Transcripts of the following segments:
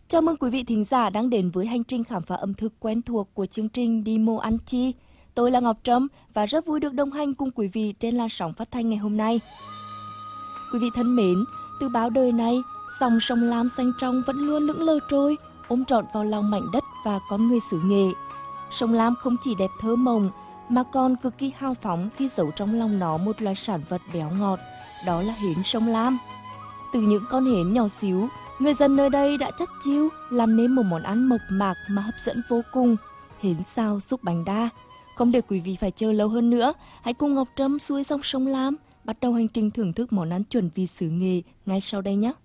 Chào mừng quý vị thính giả đang đến với hành trình khám phá ẩm thực quen thuộc của chương trình Đi Mô Ăn Chi. Tôi là Ngọc Trâm và rất vui được đồng hành cùng quý vị trên làn sóng phát thanh ngày hôm nay. Quý vị thân mến, từ bao đời nay, dòng sông Lam xanh trong vẫn luôn lững lờ trôi, ôm trọn vào lòng mảnh đất và con người xứ Nghệ. Sông Lam không chỉ đẹp thơ mộng, mà còn cực kỳ hào phóng khi giấu trong lòng nó một loài sản vật béo ngọt, đó là hến sông Lam. Từ những con hến nhỏ xíu, người dân nơi đây đã chất chiêu làm nên một món ăn mộc mạc mà hấp dẫn vô cùng, hến xào xúc bánh đa. Không để quý vị phải chờ lâu hơn nữa, hãy cùng Ngọc Trâm xuôi dòng sông Lam, bắt đầu hành trình thưởng thức món ăn chuẩn vị xứ Nghệ ngay sau đây nhé.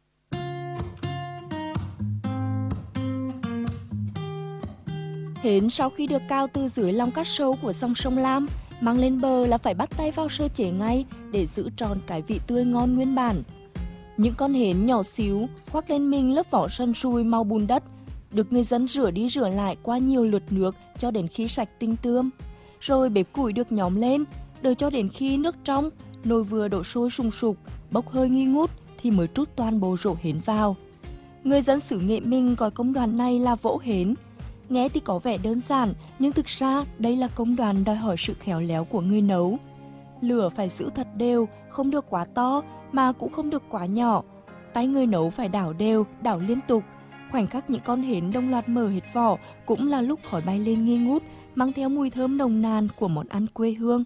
Hến sau khi được cào từ dưới lòng cát sâu của dòng sông Lam, mang lên bờ là phải bắt tay vào sơ chế ngay để giữ tròn cái vị tươi ngon nguyên bản. Những con hến nhỏ xíu khoác lên mình lớp vỏ sần sùi màu bùn đất, được người dân rửa đi rửa lại qua nhiều lượt nước cho đến khi sạch tinh tươm. Rồi bếp củi được nhóm lên, đợi cho đến khi nước trong, nồi vừa đổ sôi sùng sục, bốc hơi nghi ngút thì mới trút toàn bộ rổ hến vào. Người dân xứ Nghệ mình gọi công đoạn này là vỗ hến. Nghe thì có vẻ đơn giản, nhưng thực ra đây là công đoạn đòi hỏi sự khéo léo của người nấu. Lửa phải giữ thật đều, không được quá to mà cũng không được quá nhỏ. Tay người nấu phải đảo đều, đảo liên tục. Khoảnh khắc những con hến đồng loạt mở hết vỏ cũng là lúc khói bay lên nghi ngút, mang theo mùi thơm nồng nàn của món ăn quê hương.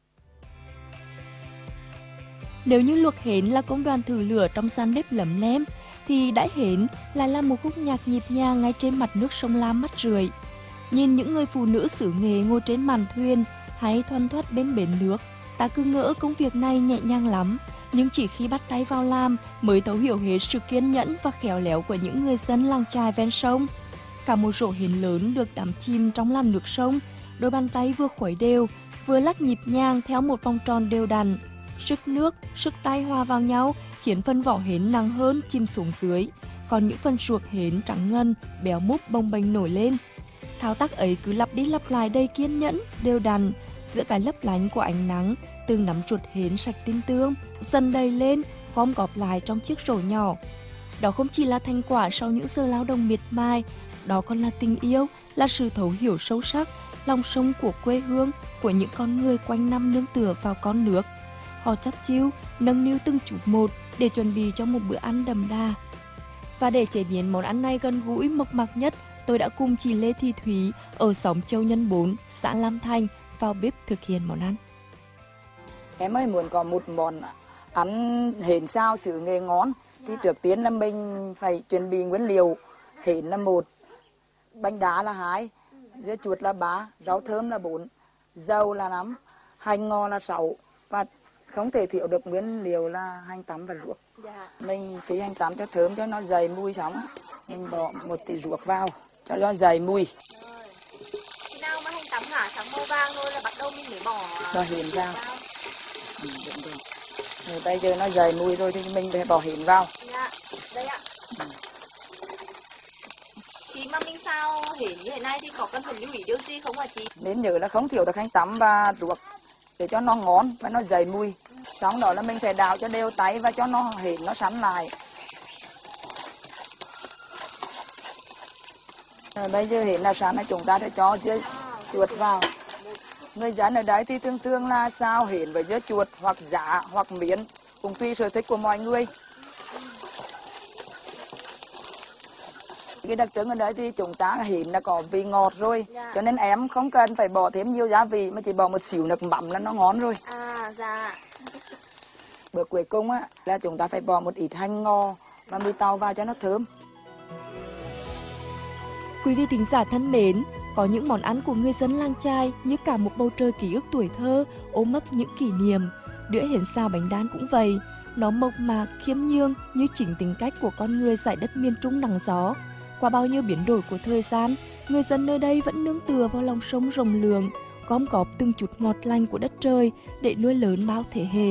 Nếu như luộc hến là công đoạn thử lửa trong gian bếp lấm lem, thì đãi hến lại là một khúc nhạc nhịp nhàng ngay trên mặt nước sông Lam mắt rượi. Nhìn những người phụ nữ xứ Nghệ ngồi trên màn thuyền hay thoăn thoắt bên bến nước, ta cứ ngỡ công việc này nhẹ nhàng lắm, nhưng chỉ khi bắt tay vào làm mới thấu hiểu hết sự kiên nhẫn và khéo léo của những người dân làng chài ven sông. Cả một rổ hến lớn được đắm chìm trong làn nước sông, đôi bàn tay vừa khuấy đều, vừa lắc nhịp nhàng theo một vòng tròn đều đặn. Sức nước, sức tay hòa vào nhau khiến phần vỏ hến nặng hơn chìm xuống dưới, còn những phần ruột hến trắng ngần, béo múp bồng bềnh nổi lên. Thao tác ấy cứ lặp đi lặp lại đầy kiên nhẫn, đều đặn, giữa cái lấp lánh của ánh nắng, từng nắm ruột hến sạch tinh tươm dần đầy lên, gom góp lại trong chiếc rổ nhỏ. Đó không chỉ là thành quả sau những giờ lao động miệt mài, đó còn là tình yêu, là sự thấu hiểu sâu sắc, lòng sông của quê hương, của những con người quanh năm nương tựa vào con nước. Họ chắt chiu, nâng niu từng chút một để chuẩn bị cho một bữa ăn đậm đà. Và để chế biến món ăn này gần gũi mộc mạc nhất, tôi đã cùng chị Lê Thị Thúy ở xóm Châu Nhân 4, xã Lam Thanh vào bếp thực hiện món ăn. Em ơi, muốn có một món ăn hến xào xứ Nghệ ngon thì trước tiên là mình phải chuẩn bị nguyên liệu. Hến là 1, bánh đá là 2, dưa chuột là 3, rau thơm là 4, dầu là 5, hành ngò là 6 và không thể thiếu được nguyên liệu là hành tắm và ruốc. Mình phi hành tắm cho thơm cho nó dày mùi xong, mình bỏ một tí ruốc vào cho nó dày mùi. Khi nào mà hành tắm hả, trắng màu vàng thôi là bắt đầu mình mới bỏ hến vào. Bây giờ nó dày mùi rồi thì mình phải bỏ hến vào. Dạ, đây ạ. Khi mà mình xào hến như thế này thì có cần phải lưu ý điều gì không hả chị? Nên nhớ là không thiếu được hành tắm và ruốc để cho nó ngon và nó dày mùi. Xong đó là mình sẽ đảo cho đều tay và cho nó hến nó sắn lại. Bây giờ hến là sắn là chúng ta sẽ cho dưa chuột vào. Người dân ở đấy thì thường là xào hến với dưa chuột hoặc giá hoặc miến, cũng tùy sở thích của mọi người. Cái đặc trưng ở đấy thì chúng ta hến là có vị ngọt rồi, cho nên em không cần phải bỏ thêm nhiều gia vị mà chỉ bỏ một xíu nước mắm là nó ngon rồi. À, dạ. Bữa cuối cùng á là chúng ta phải bỏ một ít hành ngò và mì tàu vào cho nó thơm. Quý vị thính giả thân mến, có những món ăn của người dân làng chài như cả một bầu trời ký ức tuổi thơ, ôm ấp những kỷ niệm. Đĩa hến xào bánh đan cũng vậy, nó mộc mạc, khiêm nhường như chính tính cách của con người dải đất miền Trung nắng gió. Qua bao nhiêu biến đổi của thời gian, người dân nơi đây vẫn nương tựa vào lòng sông rộng lượng, gom góp từng chút ngọt lành của đất trời để nuôi lớn bao thế hệ.